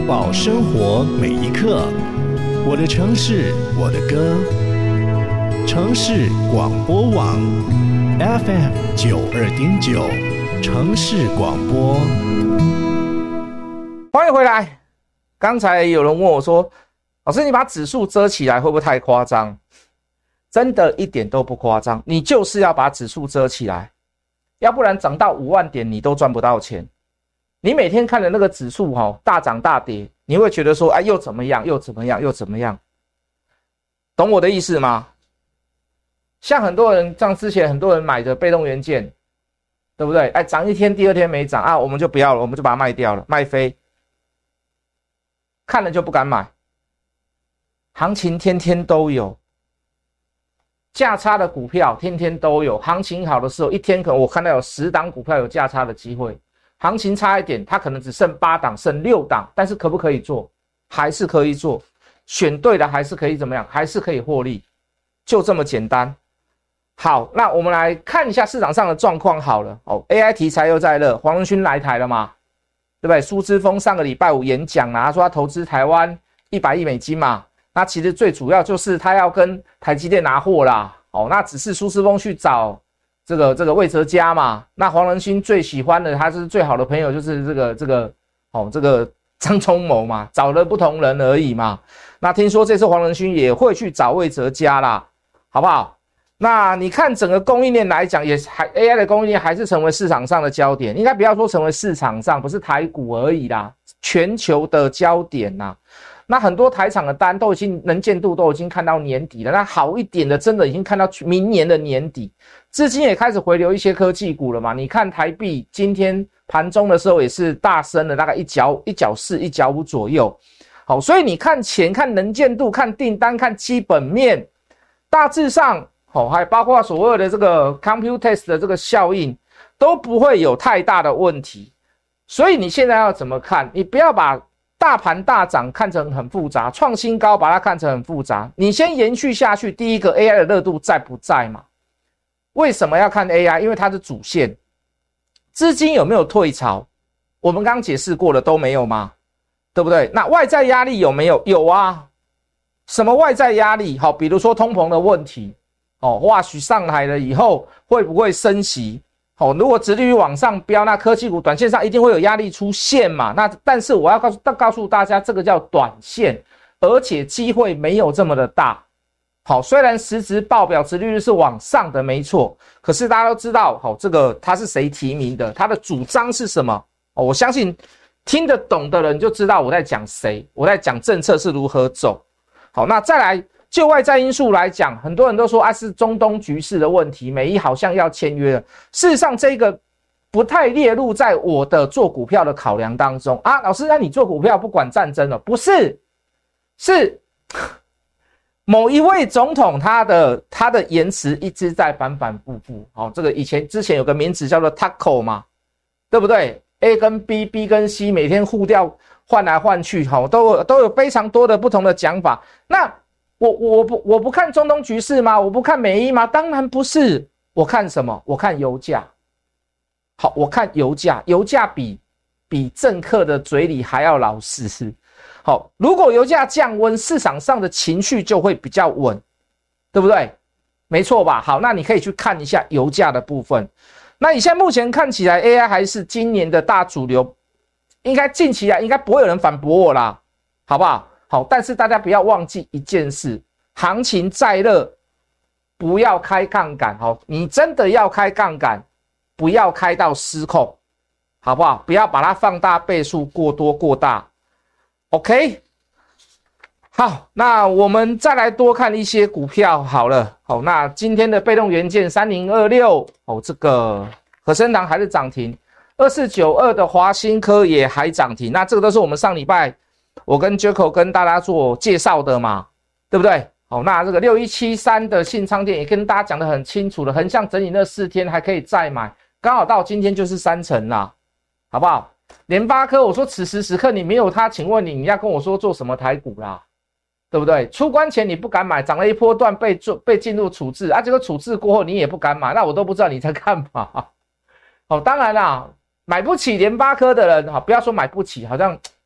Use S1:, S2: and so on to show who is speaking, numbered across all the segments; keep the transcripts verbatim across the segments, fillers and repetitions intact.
S1: 保生活每一刻，我的城市，我的歌。城市广播网 F M 九二点九，城市广播。
S2: 欢迎回来。刚才有人问我说：“老师，你把指数遮起来会不会太夸张？”真的一点都不夸张，你就是要把指数遮起来，要不然涨到五万点你都赚不到钱。你每天看的那个指数齁，大涨大跌，你会觉得说，哎，又怎么样，又怎么样，又怎么样？懂我的意思吗？像很多人，像之前很多人买的被动元件，对不对？哎，涨一天，第二天没涨啊，我们就不要了，我们就把它卖掉了，卖飞。看了就不敢买。行情天天都有，价差的股票天天都有。行情好的时候，一天可能我看到有十档股票有价差的机会。行情差一点，它可能只剩八档，剩六档，但是可不可以做？还是可以做，选对了还是可以怎么样？还是可以获利，就这么简单。好，那我们来看一下市场上的状况好了。哦 ，A I 题材又在热，黄仁勋来台了嘛，对不对？苏姿丰上个礼拜五演讲啊，他说他投资台湾一百亿美金嘛，那其实最主要就是他要跟台积电拿货啦。哦，那只是苏姿丰去找这个这个魏哲家嘛，那黄仁勋最喜欢的，他是最好的朋友，就是这个这个哦这个张忠谋嘛，找了不同人而已嘛。那听说这次黄仁勋也会去找魏哲家啦，好不好？那你看整个供应链来讲，也还 A I 的供应链还是成为市场上的焦点，应该不要说成为市场上，不是台股而已啦，全球的焦点啦。那很多台厂的单都已经能见度都已经看到年底了，那好一点的真的已经看到明年的年底，资金也开始回流一些科技股了嘛。你看台币今天盘中的时候也是大升了大概一角一角四一角五左右。好，所以你看钱看能见度看订单看基本面，大致上好，还包括所谓的这个 Computex 的这个效应都不会有太大的问题。所以你现在要怎么看？你不要把大盘大涨看成很复杂，创新高把它看成很复杂。你先延续下去，第一个 A I 的热度在不在嘛？为什么要看 A I？ 因为它是主线。资金有没有退潮？我们刚刚解释过了，都没有吗？对不对？那外在压力有没有？有啊。什么外在压力？好，比如说通膨的问题，哦，或许上来了以后会不会升息？哦，如果殖利率往上飙，那科技股短线上一定会有压力出现嘛？那但是我要告诉告诉大家，这个叫短线，而且机会没有这么的大。好，虽然实质报表殖利率是往上的，没错，可是大家都知道，好，这个他是谁提名的，他的主张是什么？哦，我相信听得懂的人就知道我在讲谁，我在讲政策是如何走。好，那再来。就外在因素来讲，很多人都说啊是中东局势的问题，美伊好像要签约了。事实上，这个不太列入在我的做股票的考量当中啊。老师，那你做股票不管战争了？不是，是某一位总统他的他的言辞一直在反反复复。好，这个以前之前有个名词叫做 taco 嘛，对不对 ？A 跟 B，B 跟 C 每天互调换来换去，好，都有都有非常多的不同的讲法。那我我不我不看中东局势吗？我不看美伊吗？当然不是，我看什么？我看油价。好，我看油价，油价比比政客的嘴里还要老实。好，如果油价降温，市场上的情绪就会比较稳，对不对？没错吧？好，那你可以去看一下油价的部分。那你现在目前看起来 A I 还是今年的大主流，应该近期来应该不会有人反驳我啦，好不好？好，但是大家不要忘记一件事，行情再热，不要开杠杆。好，你真的要开杠杆，不要开到失控，好不好？不要把它放大倍数过多过大。OK， 好，那我们再来多看一些股票好了。好，那今天的被动元件三零二六，哦，这个和生堂还是涨停，二四九二的华新科也还涨停。那这个都是我们上礼拜我跟 Jaco 跟大家做介绍的嘛，对不对？好，那这个六一七三的信昌电也跟大家讲得很清楚了，横向整理那四天还可以再买，刚好到今天就是三成啦，好不好？联发科，我说此时此刻你没有它，请问你你要跟我说做什么台股啦？对不对？出关前你不敢买，涨了一波段被被进入处置啊，结果处置过后你也不敢买，那我都不知道你在干嘛。好，当然啦，买不起联发科的人，好，不要说买不起，好像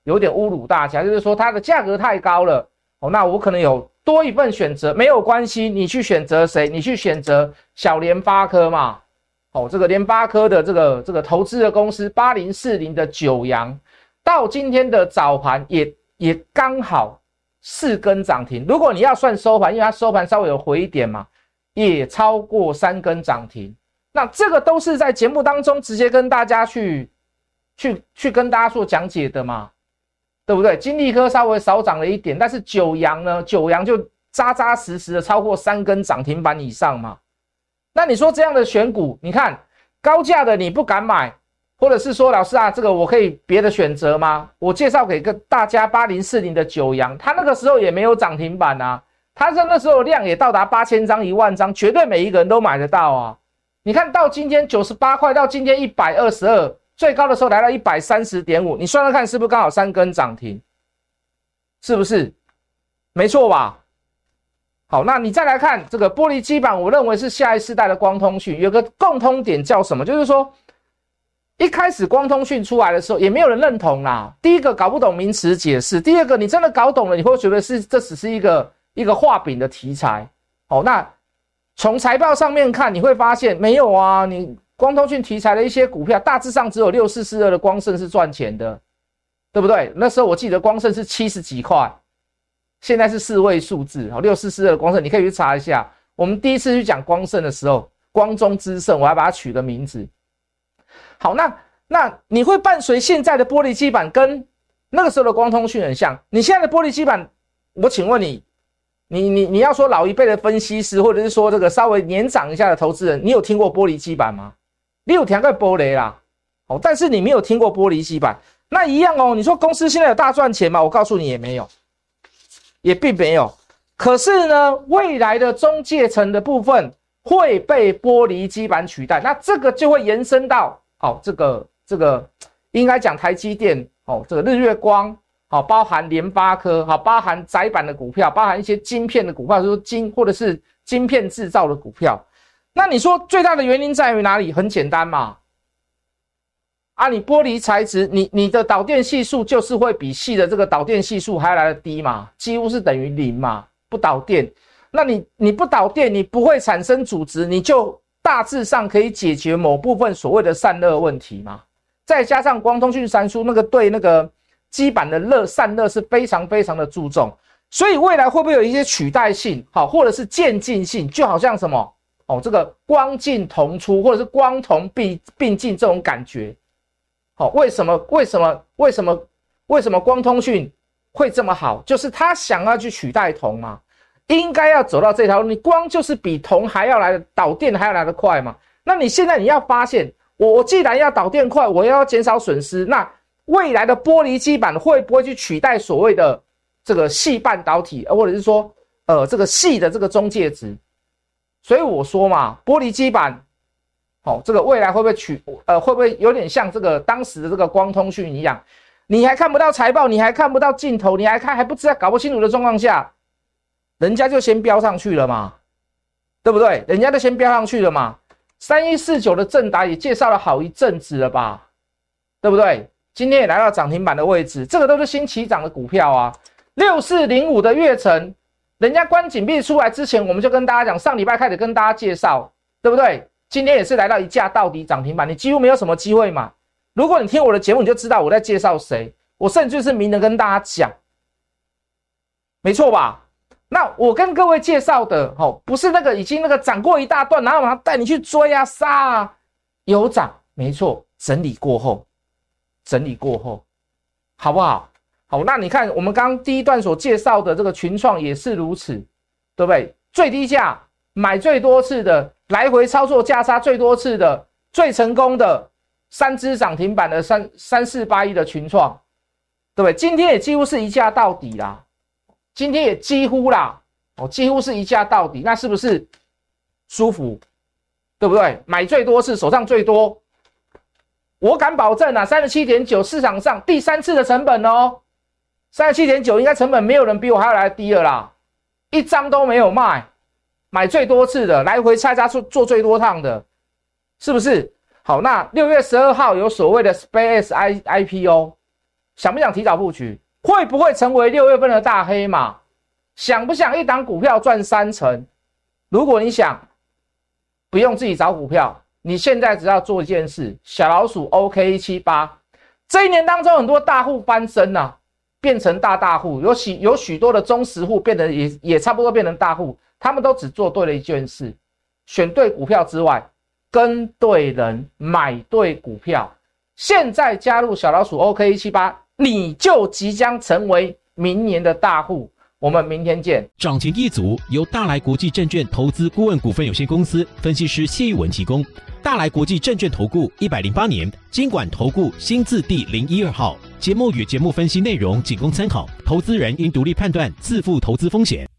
S2: 有点侮辱大家，就是说它的价格太高了哦，那我可能有多一份选择，没有关系，你去选择谁？你去选择小联发科嘛。哦，这个联发科的这个这个投资的公司八零四零的九阳，到今天的早盘也也刚好四根涨停。如果你要算收盘，因为它收盘稍微有回一点嘛，也超过三根涨停。那这个都是在节目当中直接跟大家去去去跟大家做讲解的嘛，对不对？金利科稍微少涨了一点，但是九阳呢，九阳就扎扎实实的超过三根涨停板以上嘛。那你说这样的选股，你看高价的你不敢买，或者是说老师啊，这个我可以别的选择吗？我介绍给个大家八零四零的九阳，它那个时候也没有涨停板啊，它在那时候量也到达八千张一万张，绝对每一个人都买得到啊。你看到今天九十八块，到今天一百二十二，最高的时候来到 一百三十点五， 你算算看是不是刚好三根涨停？是不是？没错吧？好，那你再来看这个玻璃基板，我认为是下一世代的光通讯，有个共通点叫什么？就是说一开始光通讯出来的时候也没有人认同啦。第一个搞不懂名词解释，第二个你真的搞懂了，你会觉得是这只是一个一个画饼的题材。哦，那从财报上面看，你会发现没有啊，你光通讯题材的一些股票，大致上只有六四四二的光盛是赚钱的，对不对？那时候我记得光盛是七十几块。现在是四位数字，六四四二的光盛，你可以去查一下。我们第一次去讲光盛的时候，光中之盛，我还把它取个名字。好，那那你会伴随现在的玻璃基板跟那个时候的光通讯很像。你现在的玻璃基板，我请问你，你你你要说老一辈的分析师，或者是说这个稍微年长一下的投资人，你有听过玻璃基板吗？你有听过玻璃啦，哦，但是你没有听过玻璃基板，那一样哦。你说公司现在有大赚钱吗？我告诉你也没有。也并没有，可是呢，未来的中介层的部分会被玻璃基板取代，那这个就会延伸到哦，这个这个应该讲台积电哦，这个日月光好、哦，包含联发科好、哦，包含载板的股票，包含一些晶片的股票，就是晶或者是晶片制造的股票。那你说最大的原因在于哪里？很简单嘛。啊，你玻璃材质，你你的导电系数就是会比细的这个导电系数还来得低嘛，几乎是等于零嘛，不导电。那你你不导电，你不会产生阻值，你就大致上可以解决某部分所谓的散热问题嘛。再加上光通讯三叔那个对那个基板的热散热是非常非常的注重，所以未来会不会有一些取代性，好，或者是渐进性，就好像什么哦，这个光进同出，或者是光同并并进这种感觉。好、哦，为什么？为什么？为什么？为什么光通讯会这么好？就是他想要去取代铜嘛，应该要走到这条路。你光就是比铜还要来的导电还要来得快嘛。那你现在你要发现，我我既然要导电快，我要减少损失，那未来的玻璃基板会不会去取代所谓的这个细半导体，或者是说呃这个细的这个中介值？所以我说嘛，玻璃基板。哦，这个未来会不会取呃会不会有点像这个当时的这个光通讯一样？你还看不到财报，你还看不到镜头，你还看还不知道搞不清楚的状况下，人家就先飙上去了嘛，对不对？人家就先飙上去了嘛。三一四九的正达也介绍了好一阵子了吧，对不对？今天也来到涨停板的位置，这个都是新起涨的股票啊。六四零五的月成，人家关紧闭出来之前，我们就跟大家讲，上礼拜开始跟大家介绍，对不对？今天也是来到一价到底涨停板，你几乎没有什么机会嘛。如果你听我的节目，你就知道我在介绍谁，我甚至是明的跟大家讲，没错吧？那我跟各位介绍的，哦，不是那个已经那个涨过一大段，然后马上带你去追啊杀啊，有涨，没错，整理过后，整理过后，好不好？好，那你看我们刚刚第一段所介绍的这个群创也是如此，对不对？最低价买最多次的。来回操作价差最多次的、最成功的三只涨停板的三三四八一的群创，对不对？今天也几乎是一价到底啦，今天也几乎啦，哦，几乎是一价到底，那是不是舒服？对不对？买最多次，手上最多，我敢保证啊，三十七点九市场上第三次的成本哦，三十七点九应该成本没有人比我还要来低了啦，一张都没有卖。买最多次的，来回差价做做最多趟的，是不是？好，那六月十二号有所谓的 Space I P O， 想不想提早布局？会不会成为六月份的大黑马？想不想一档股票赚三成？如果你想，不用自己找股票，你现在只要做一件事，小老鼠 O K 一七八，这一年当中很多大户翻身啊，变成大大户，有许有许多的中实户变得也也差不多变成大户，他们都只做对了一件事，选对股票之外，跟对人，买对股票。现在加入小老鼠 O K 一七八，你就即将成为明年的大户。我们明天见。
S3: 涨停一族由大来国际证券投资顾问股份有限公司分析师谢玉文提供。大来国际证券投顾一百零八年金管投顾新字第零一二号。节目与节目分析内容仅供参考，投资人应独立判断，自负投资风险。